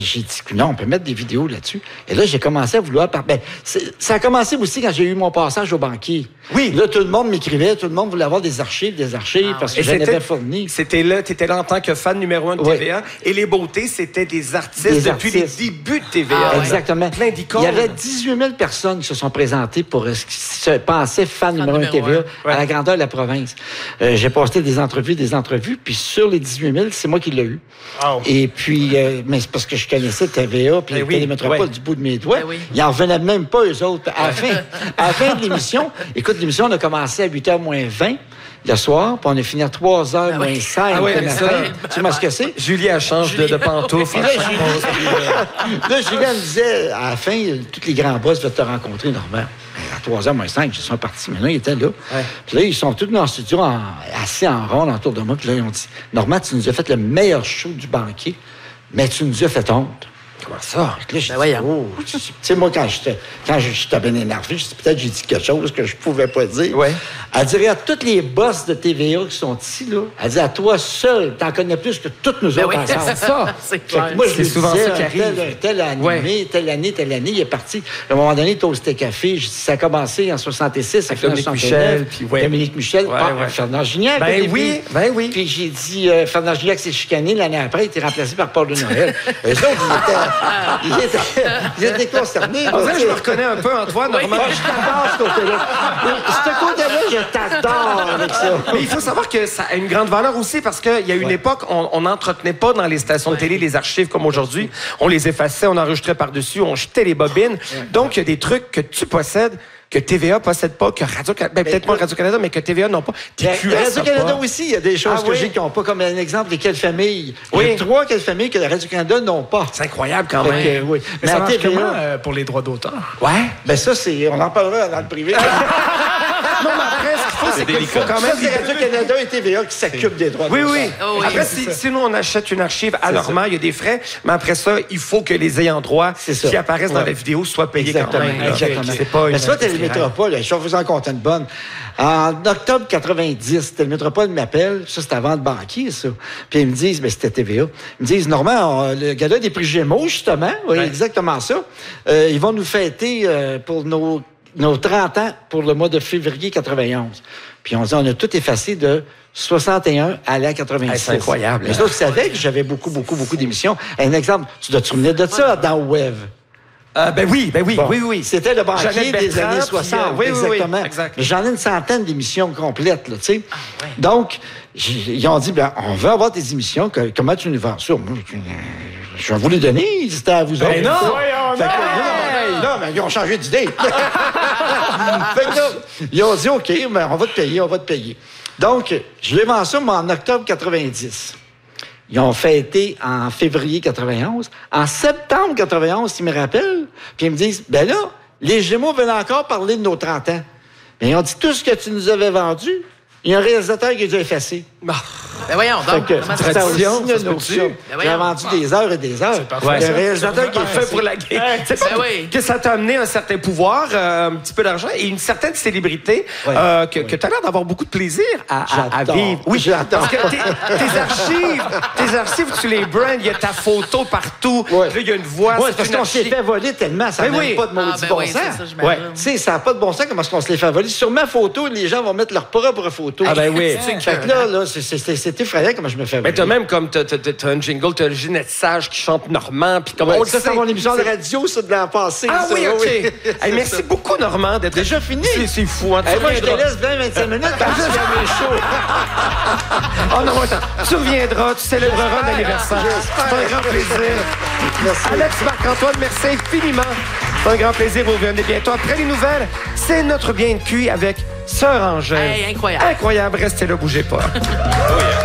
J'ai dit que non, on peut mettre des vidéos là-dessus. Et là, j'ai commencé à vouloir... ça a commencé aussi quand j'ai eu mon passage au banquier. Oui. Là, tout le monde m'écrivait, tout le monde voulait avoir des archives, parce que je n'avais fourni. T'étais là en tant que fan numéro 1 de TVA. Et les beautés, c'était des artistes depuis les débuts de TVA. Exactement. Plein d'icônes. Il y avait 18 000 personnes qui se sont présentées pour ce qui se pensait fan numéro 1 de TVA à la grandeur de la province. J'ai posté des entrevues, puis sur les 18 000, c'est moi qui l'ai eu. Oh. Et puis, mais c'est parce que je connaissais TVA, puis les Télémétropole du bout de mes doigts. Ils n'en revenaient même pas, eux autres. À la fin de l'émission, écoute, l'émission, on a commencé à 8h moins 20 le soir, puis on a fini à 3h moins 5 le matin. Tu sais ce que c'est? Julie, elle change de pantoufle. Là, Julie, elle me disait, à la fin, tous les grands boss veulent te rencontrer, Normand. À 3h moins 5, ils sont partis. Maintenant, ils étaient là. Ouais. Puis là, ils sont tous dans le studio, assis en rond autour de moi. Puis là, ils ont dit, Normand, tu nous as fait le meilleur show du banquier, mais tu nous as fait honte. Comment ça? Là, j'ai dit, oh, tu sais, moi, quand j'étais bien énervé, peut-être j'ai dit quelque chose que je pouvais pas dire. Ouais. Elle dirait à tous les boss de TVA qui sont ici, là, elle dit à toi seul, t'en connais plus que toutes nous autres ensemble. C'est ça. Moi, je souvent disais, ça qui arrive. Tel animé, telle année, il est parti. À un moment donné, Toasté Café, ça a commencé en 66 avec Dominique Michel. Puis Dominique Michel, Fernand Gignac. Ben oui. Puis j'ai dit, Fernand Gignac s'est chicané. L'année après, il était remplacé par Paul de Noël. Eux autres, ils étaient concernés. Je me reconnais un peu, Antoine. Je t'adore, ce côté-là. Ce côté-là, je t'adore avec ça. Mais il faut savoir que ça a une grande valeur aussi parce qu'il y a une époque, on n'entretenait pas dans les stations de télé les archives comme aujourd'hui. On les effaçait, on enregistrait par-dessus, on jetait les bobines. Donc, il y a des trucs que tu possèdes que TVA possède pas, que Radio-Canada, peut-être pas Radio-Canada, mais que TVA n'ont pas. Radio-Canada aussi, il y a des choses que j'ai qui n'ont pas, comme un exemple, les quelles familles. Il y a 3 quelles familles que la Radio-Canada n'ont pas. C'est incroyable quand même. Mais ça marche comment pour les droits d'auteur? Ouais. Ben ça, on en parlera dans le privé. Non, mais après, ce qu'il faut, c'est qu'il faut quand même... C'est Radio-Canada et TVA qui s'occupent des droits d'auteur. Oui. Après, si nous, on achète une archive à Normand, il y a des frais, mais après ça, il faut que les ayants droit qui apparaissent dans la vidéo soient payés quand même. Exactement. C'est pas une... Mais ça, Télémétropole, je vais vous en compter une bonne. En octobre 90, Télémétropole m'appelle, ça c'était avant de banquier, ça. Puis ils me disent, c'était TVA. Ils me disent, Normand, le gala des prix Gémeaux, justement, exactement ça. Ils vont nous fêter pour nos 30 ans pour le mois de février 91. Puis on dit, on a tout effacé de 61 à la 86. C'est incroyable. Mais ça, tu savais que j'avais beaucoup d'émissions. Un exemple, tu dois te souvenir de ça dans Web. Oui. C'était le banquier des années 60. Exactement. Exact. Mais j'en ai une centaine d'émissions complètes, là, tu sais. Donc, ils ont dit, on veut avoir tes émissions, comment tu nous vends ça? Je vais vous les donner, c'était à vous autres. Non, mais ils ont changé d'idée. Fait que là, ils ont dit, OK, mais on va te payer. Donc, je les vends ça, mais en octobre 90. Ils ont fêté en février 91. En septembre 91, ils me rappellent, puis ils me disent, là, les Gémeaux veulent encore parler de nos 30 ans. Mais ils ont dit, tout ce que tu nous avais vendu, il y a un réalisateur qui les a effacés. Ben voyons, donc, tradition, j'ai vendu des heures et des heures. Il y a un réalisateur qui est fait pour la guerre. C'est ça que ça t'a amené un certain pouvoir, un petit peu d'argent et une certaine célébrité que tu as l'air d'avoir beaucoup de plaisir à vivre. Oui, j'adore. Parce que tes archives, tu les brands, il y a ta photo partout. Là, il y a une voix. Oui, parce qu'on s'est fait voler tellement, ça n'a pas de maudit bon sens. Tu sais, ça n'a pas de bon sens comment est-ce qu'on se les fait voler. Sur ma photo, les gens vont mettre leur propre photo. Ah ben oui. Fait que là, c'est effrayant comment je me fais voler. Mais t'as même comme t'as un jingle, t'as Ginette Sage qui chante Normand, puis comme on ça, c'est mon émission de radio, ça, de l'an passé. Ah oui, OK. Hey, merci beaucoup, Normand, d'être déjà fini. C'est fou, hein. Moi, je te laisse 20-25 minutes parce que j'ai chaud. Oh non, attends. Tu reviendras, tu célébreras un anniversaire. C'est un grand plaisir. Merci. Alex Marc-Antoine, merci infiniment. C'est un grand plaisir. Vous revenez bientôt. Après les nouvelles, c'est notre bien de cuit avec Sœur Angèle. Hey, incroyable. Incroyable. Restez là, bougez pas.